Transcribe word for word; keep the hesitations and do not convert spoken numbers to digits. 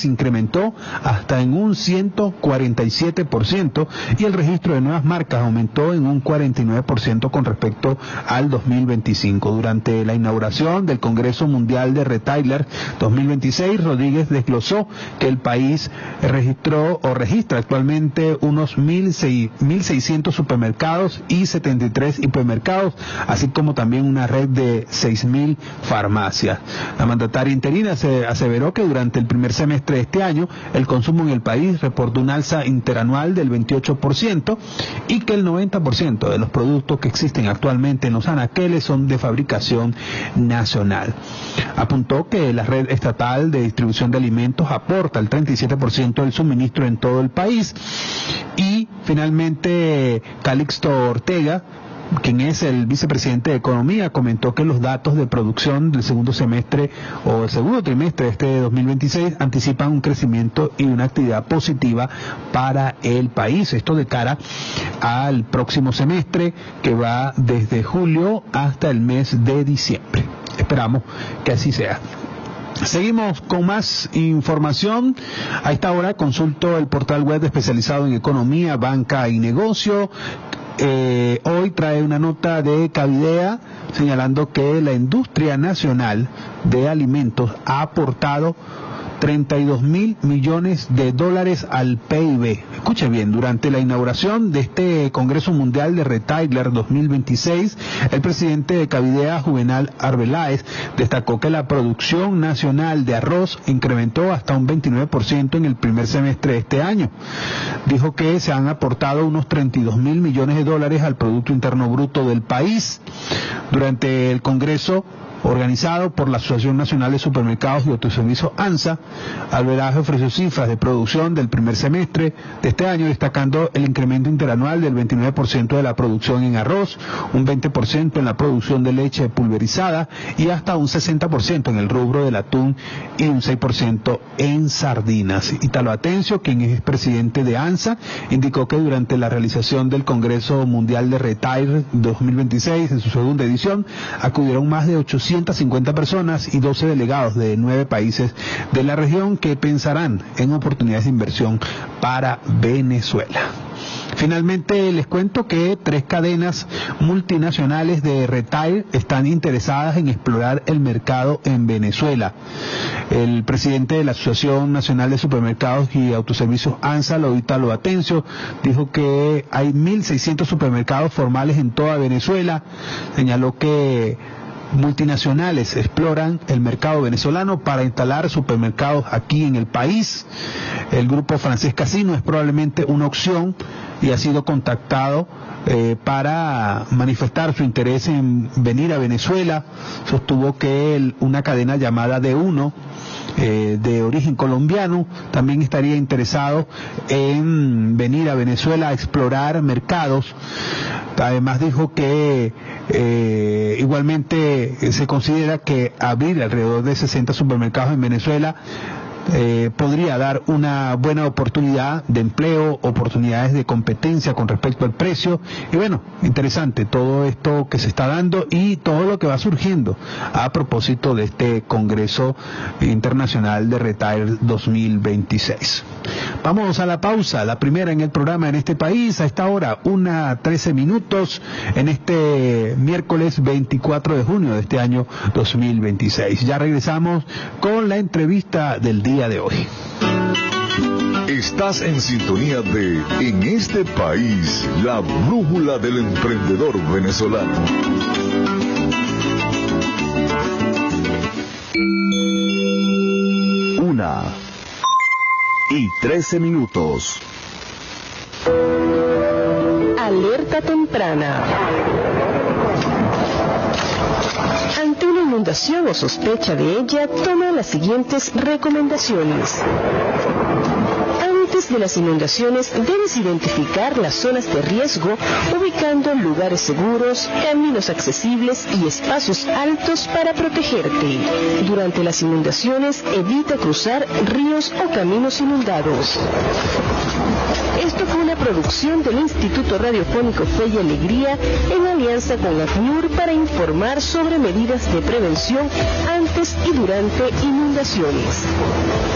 se incrementó hasta en un ciento cuarenta y siete por ciento y el registro de nuevas marcas aumentó en un cuarenta y nueve por ciento con respecto al dos mil veinticinco. Durante la inauguración del Congreso Mundial de Retailer dos mil veintiséis, Rodríguez desglosó que el país registró o registra actualmente unos mil seiscientos supermercados y setenta y tres hipermercados, así como también una red de seis mil farmacias. La mandataria interina se aseveró que durante el primer semestre de este año el consumo en el país reportó un alza interanual del veintiocho por ciento y que el noventa por ciento de los productos que existen actualmente en los anaqueles son de fabricación nacional. Apuntó que la red estatal de distribución de alimentos aporta el treinta y siete por ciento del suministro en todo el país. Y finalmente Calixto Ortega, quien es el vicepresidente de Economía, comentó que los datos de producción del segundo semestre o el segundo trimestre de este dos mil veintiséis anticipan un crecimiento y una actividad positiva para el país. Esto de cara al próximo semestre que va desde julio hasta el mes de diciembre. Esperamos que así sea. Seguimos con más información. A esta hora consulto el portal web especializado en economía, banca y negocio. Eh, hoy trae una nota de Cavidea señalando que la industria nacional de alimentos ha aportado treinta y dos mil millones de dólares al P I B. Escuche bien, durante la inauguración de este Congreso Mundial de Retailer dos mil veintiséis, el presidente de Cavidea, Juvenal Arbeláez, destacó que la producción nacional de arroz incrementó hasta un veintinueve por ciento en el primer semestre de este año. Dijo que se han aportado unos treinta y dos mil millones de dólares al Producto Interno Bruto del país. Durante el Congreso organizado por la Asociación Nacional de Supermercados y Autoservicios ANSA, Arbeláez ofreció cifras de producción del primer semestre de este año, destacando el incremento interanual del veintinueve por ciento de la producción en arroz, un veinte por ciento en la producción de leche pulverizada y hasta un sesenta por ciento en el rubro del atún y un seis por ciento en sardinas. Italo Atencio, quien es presidente de ANSA, indicó que durante la realización del Congreso Mundial de Retail dos mil veintiséis, en su segunda edición, acudieron más de ochocientas cincuenta personas y doce delegados de nueve países de la región que pensarán en oportunidades de inversión para Venezuela. Finalmente les cuento que tres cadenas multinacionales de retail están interesadas en explorar el mercado en Venezuela. El presidente de la Asociación Nacional de Supermercados y Autoservicios ANSA, Italo Atencio, dijo que hay mil seiscientos supermercados formales en toda Venezuela. Señaló que multinacionales exploran el mercado venezolano para instalar supermercados aquí en el país. El grupo francés Casino es probablemente una opción y ha sido contactado eh, para manifestar su interés en venir a Venezuela. Sostuvo que el, una cadena llamada D uno Eh, de origen colombiano también estaría interesado en venir a Venezuela a explorar mercados. Además dijo que eh, igualmente eh, se considera que abrir alrededor de sesenta supermercados en Venezuela Eh, podría dar una buena oportunidad de empleo, oportunidades de competencia con respecto al precio. Y bueno, interesante todo esto que se está dando y todo lo que va surgiendo a propósito de este Congreso Internacional de Retail dos mil veintiséis. Vamos a la pausa, la primera en el programa en este país, a esta hora, una trece minutos, en este miércoles veinticuatro de junio de este año dos mil veintiséis. Ya regresamos con la entrevista del día de hoy. Estás en sintonía de En este país, la brújula del emprendedor venezolano. Una y trece minutos. Alerta temprana. Ante una inundación o sospecha de ella, toma las siguientes recomendaciones. Antes de las inundaciones, debes identificar las zonas de riesgo, ubicando lugares seguros, caminos accesibles y espacios altos para protegerte. Durante las inundaciones, evita cruzar ríos o caminos inundados. Esto fue una producción del Instituto Radiofónico Fe y Alegría en alianza con ACNUR para informar sobre medidas de prevención antes y durante inundaciones.